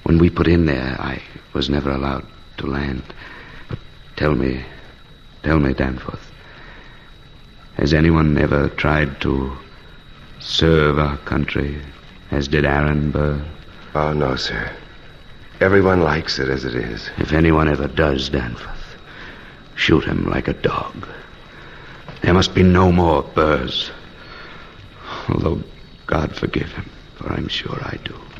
When we put in there, I was never allowed to land. But tell me, Danforth, has anyone ever tried to serve our country as did Aaron Burr? Oh, no, sir. Everyone likes it as it is. If anyone ever does, Danforth, shoot him like a dog. There must be no more Burrs. Although God forgive him, for I'm sure I do.